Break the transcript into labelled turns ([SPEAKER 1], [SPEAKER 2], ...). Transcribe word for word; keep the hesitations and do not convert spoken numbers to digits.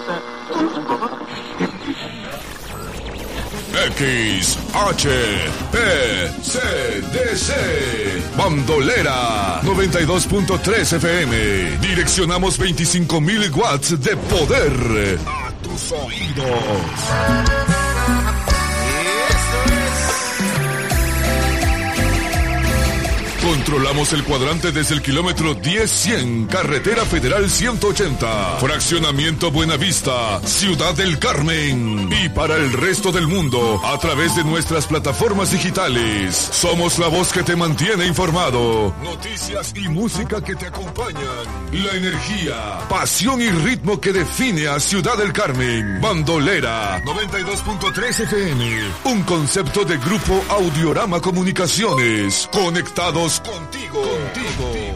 [SPEAKER 1] X H P C D C Bandolera noventa y dos punto tres F M. Direccionamos veinticinco mil watts de poder a tus oídos. Controlamos el cuadrante desde el kilómetro diez cien, Carretera Federal ciento ochenta, Fraccionamiento Buenavista, Ciudad del Carmen. Y para el resto del mundo, a través de nuestras plataformas digitales. Somos la voz que te mantiene informado. Noticias y música que te acompañan. La energía, pasión y ritmo que define a Ciudad del Carmen. Bandolera noventa y dos punto tres F M. Un concepto de Grupo Audiorama Comunicaciones. Conectados contigo, contigo.